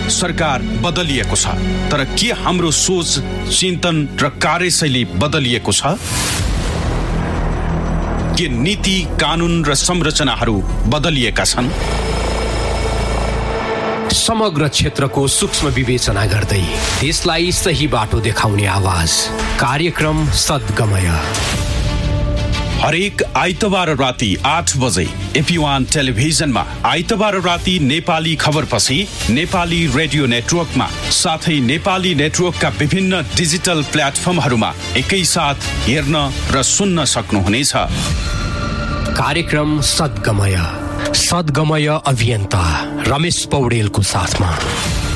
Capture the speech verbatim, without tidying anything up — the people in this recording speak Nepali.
सरकार बदलिएको छ, तर के हाम्रो सोच, चिन्तन र कार्यशैली बदलिएको छ? के नीति, कानून र संरचनाहरू बदलिएका छन्? समग्र क्षेत्रको सूक्ष्म विवेचना गर्दै देशलाई सही बाटो देखाउने आवाज, कार्यक्रम सद्गमय। हरेक आइतबार राति आठ बजे एपी वान टेलिभिजनमा, आइतबार राति नेपाली खबरपछि नेपाली रेडियो नेटवर्कमा, साथै नेपाली नेटवर्कका विभिन्न डिजिटल प्लेटफर्महरूमा एकैसाथ हेर्न र सुन्न सक्नुहुनेछ। कार्यक्रम सद्गमय, सद्गमय अभियन्ता रमेश पौडेलको साथमा।